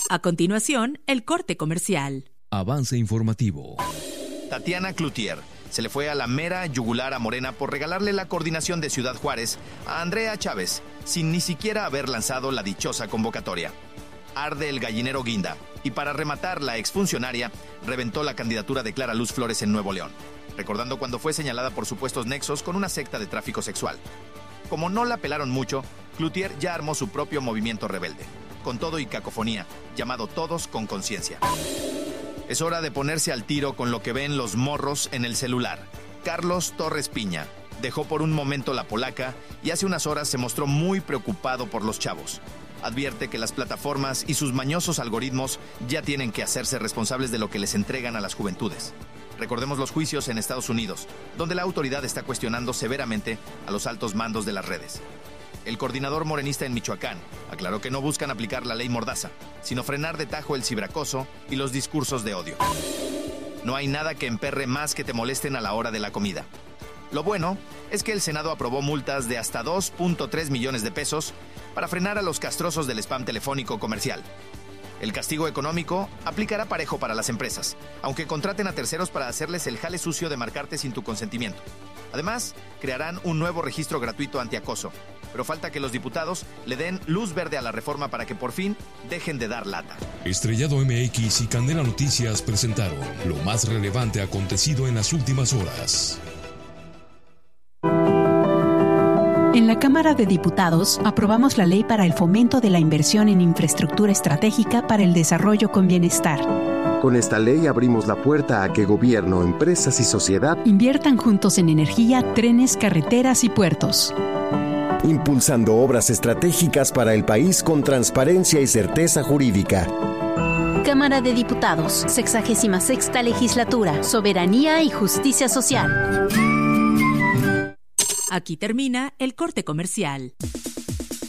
A continuación, el corte comercial. Avance informativo. Tatiana Cloutier se le fue a la mera yugular a Morena por regalarle la coordinación de Ciudad Juárez a Andrea Chávez, sin ni siquiera haber lanzado la dichosa convocatoria. Arde el gallinero guinda, y para rematar, la exfuncionaria reventó la candidatura de Clara Luz Flores en Nuevo León, recordando cuando fue señalada por supuestos nexos con una secta de tráfico sexual. Como no la pelaron mucho, Cloutier ya armó su propio movimiento rebelde, con todo y cacofonía, llamado Todos con Conciencia. Es hora de ponerse al tiro con lo que ven los morros en el celular. Carlos Torres Piña dejó por un momento la polaca y hace unas horas se mostró muy preocupado por los chavos. Advierte que las plataformas y sus mañosos algoritmos ya tienen que hacerse responsables de lo que les entregan a las juventudes. Recordemos los juicios en Estados Unidos, donde la autoridad está cuestionando severamente a los altos mandos de las redes. El coordinador morenista en Michoacán aclaró que no buscan aplicar la ley Mordaza, sino frenar de tajo el ciberacoso y los discursos de odio. No hay nada que emperre más que te molesten a la hora de la comida. Lo bueno es que el Senado aprobó multas de hasta 2.3 millones de pesos para frenar a los castrosos del spam telefónico comercial. El castigo económico aplicará parejo para las empresas, aunque contraten a terceros para hacerles el jale sucio de marcarte sin tu consentimiento. Además, crearán un nuevo registro gratuito antiacoso, pero falta que los diputados le den luz verde a la reforma para que por fin dejen de dar lata. Estrellado MX y Candela Noticias presentaron lo más relevante acontecido en las últimas horas. En la Cámara de Diputados aprobamos la Ley para el Fomento de la Inversión en Infraestructura Estratégica para el Desarrollo con Bienestar. Con esta ley abrimos la puerta a que gobierno, empresas y sociedad inviertan juntos en energía, trenes, carreteras y puertos. Impulsando obras estratégicas para el país con transparencia y certeza jurídica. Cámara de Diputados, 66ª Legislatura, Soberanía y Justicia Social. Aquí termina el corte comercial.